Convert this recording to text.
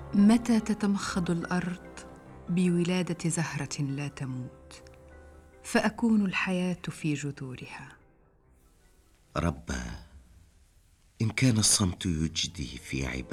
متى تتمخض الأرض بولادة زهرة لا تموت، فأكون الحياة في جذورها. رباه، إن كان الصمت يجدي في عبادة